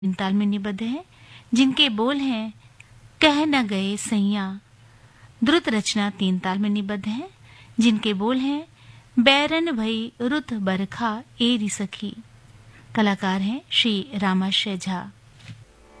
इन ताल में निबद्ध है, जिनके बोल हैं कह न गए सैया। द्रुत रचना 3 ताल में निबद्ध है, जिनके बोल हैं बैरन भई रुत बरखा एरी सखी। कलाकार हैं श्री रामाशय झा।